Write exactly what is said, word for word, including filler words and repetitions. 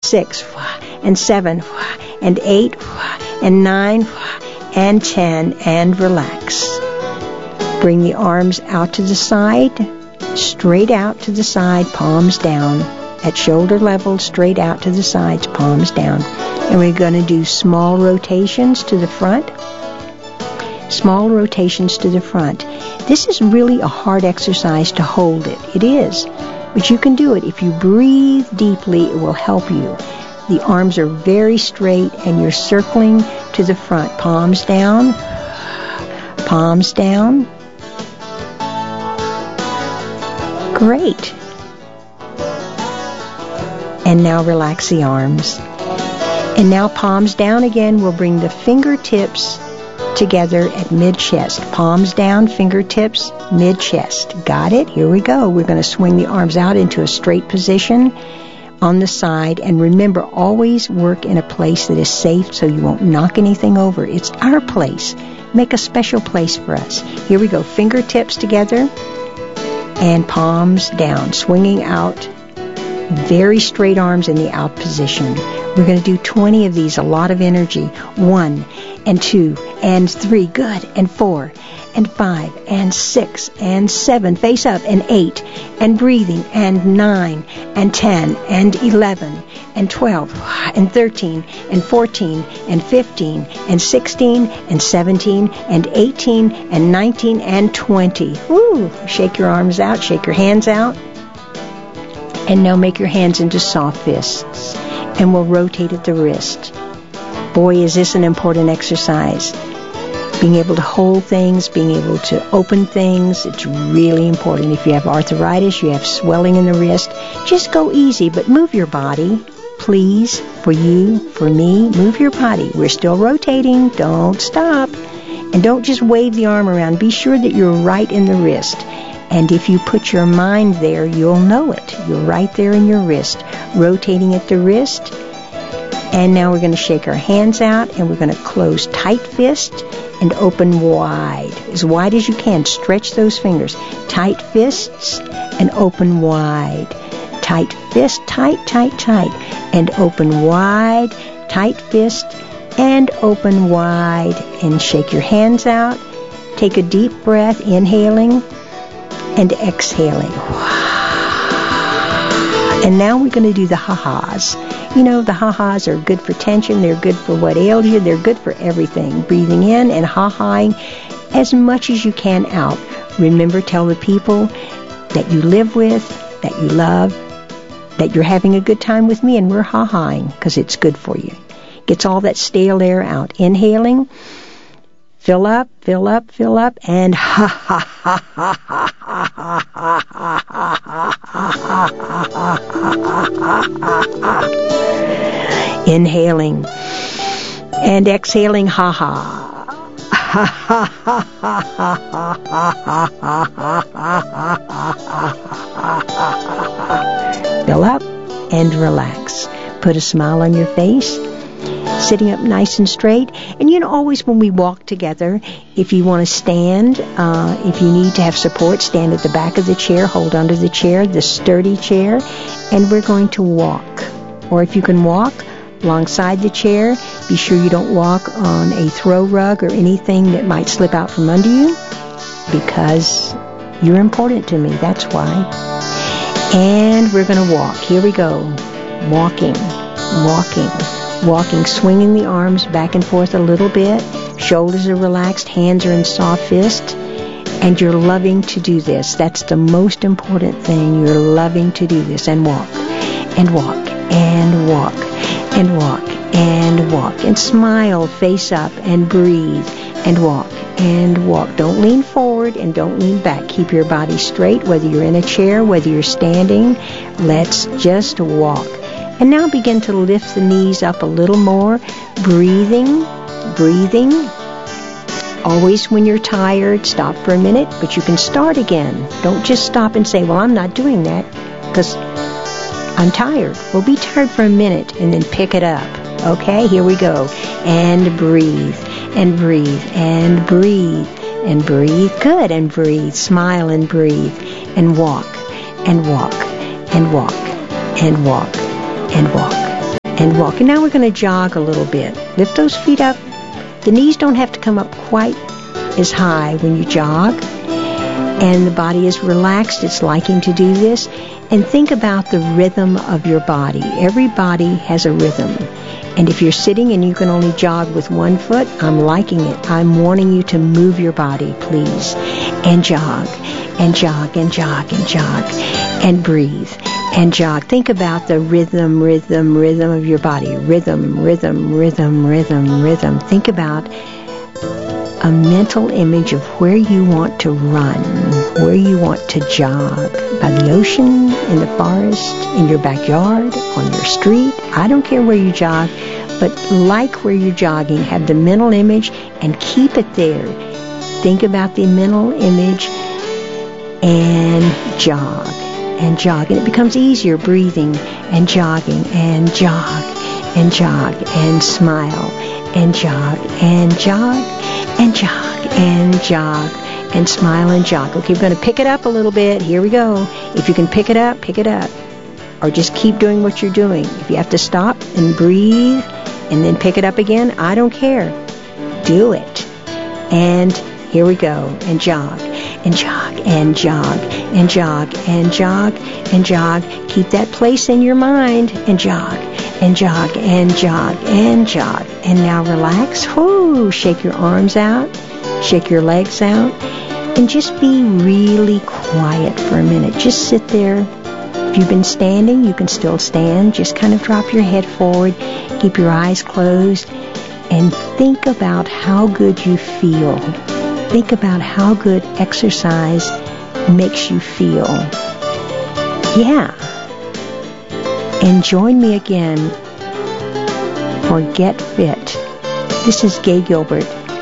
six, and seven, and eight, and nine, and ten, and relax. Bring the arms out to the side, straight out to the side, palms down. At shoulder level, straight out to the sides, palms down. And we're going to do small rotations to the front. Small rotations to the front. This is really a hard exercise to hold it. It is. But you can do it. If you breathe deeply, it will help you. The arms are very straight and you're circling to the front. Palms down. Palms down. Great. And now relax the arms. And now palms down again. We'll bring the fingertips together at mid-chest. Palms down, fingertips, mid-chest. Got it? Here we go. We're going to swing the arms out into a straight position on the side. And remember, always work in a place that is safe so you won't knock anything over. It's our place. Make a special place for us. Here we go. Fingertips together and palms down. Swinging out. Very straight arms in the out position. We're going to do twenty of these, a lot of energy. One, and two, and three, good, and four, and five, and six, and seven, face up, and eight, and breathing, and nine, and ten, and eleven, and twelve, and thirteen, and fourteen, and fifteen, and sixteen, and seventeen, and eighteen, and nineteen, and twenty. Woo! Shake your arms out, shake your hands out. And now make your hands into soft fists. And we'll rotate at the wrist. Boy, is this an important exercise. Being able to hold things, being able to open things, it's really important. If you have arthritis, you have swelling in the wrist, just go easy, but move your body. Please, for you, for me, move your body. We're still rotating. Don't stop. And don't just wave the arm around. Be sure that you're right in the wrist. And if you put your mind there, you'll know it. You're right there in your wrist, rotating at the wrist. And now we're going to shake our hands out, and we're going to close tight fist and open wide. As wide as you can. Stretch those fingers. Tight fists and open wide. Tight fist, tight, tight, tight. And open wide. Tight fist and open wide. And shake your hands out. Take a deep breath, inhaling and exhaling. And now we're going to do the ha-has. You know, the ha-has are good for tension. They're good for what ails you. They're good for everything. Breathing in and ha-haing as much as you can out. Remember, tell the people that you live with, that you love, that you're having a good time with me, and we're ha-haing because it's good for you. Gets all that stale air out. Inhaling. Fill up, fill up, fill up, and ha ha ha ha ha ha ha ha ha. Inhaling and exhaling, ha ha. Ha ha ha ha ha ha ha. Fill up and relax. Put a smile on your face. Sitting up nice and straight. And you know, always when we walk together, if you want to stand, uh, if you need to have support, stand at the back of the chair, hold onto the chair, the sturdy chair, and we're going to walk. Or if you can walk alongside the chair, be sure you don't walk on a throw rug or anything that might slip out from under you, because you're important to me, that's why. And we're going to walk. Here we go. Walking, walking. Walking, swinging the arms back and forth a little bit. Shoulders are relaxed, hands are in soft fist. And you're loving to do this. That's the most important thing. You're loving to do this. And walk, and walk, and walk, and walk, and walk. And smile, face up, and breathe, and walk, and walk. Don't lean forward and don't lean back. Keep your body straight, whether you're in a chair, whether you're standing. Let's just walk. And now begin to lift the knees up a little more. Breathing, breathing. Always when you're tired, stop for a minute, but you can start again. Don't just stop and say, well, I'm not doing that because I'm tired. Well, be tired for a minute and then pick it up. Okay, here we go. And breathe, and breathe, and breathe, and breathe. Good, and breathe. Smile and breathe. And walk, and walk, and walk, and walk. And walk. and walk. And now we're going to jog a little bit. Lift those feet up. The knees don't have to come up quite as high when you jog. And the body is relaxed. It's liking to do this. And think about the rhythm of your body. Every body has a rhythm. And if you're sitting and you can only jog with one foot, I'm liking it. I'm wanting you to move your body, please. And jog, and jog, and jog, and jog, and breathe, and jog. Think about the rhythm, rhythm, rhythm of your body. Rhythm, rhythm, rhythm, rhythm, rhythm. Think about a mental image of where you want to run, where you want to jog. By the ocean, in the forest, in your backyard, on your street. I don't care where you jog, but like where you're jogging, have the mental image and keep it there. Think about the mental image and jog, and jog. And it becomes easier breathing and jogging and jog and jog and smile and jog and jog and jog and jog and smile and jog. Okay, we're going to pick it up a little bit. Here we go. If you can pick it up, pick it up. Or just keep doing what you're doing. If you have to stop and breathe and then pick it up again, I don't care. Do it. And here we go. And jog. And jog. And jog. And jog. And jog. And jog. Keep that place in your mind. And jog. And jog. And jog. And jog. And now relax. Whoo! Shake your arms out. Shake your legs out. And just be really quiet for a minute. Just sit there. If you've been standing, you can still stand. Just kind of drop your head forward. Keep your eyes closed. And think about how good you feel. Think about how good exercise makes you feel. Yeah. And join me again for Get Fit. This is Gay Gilbert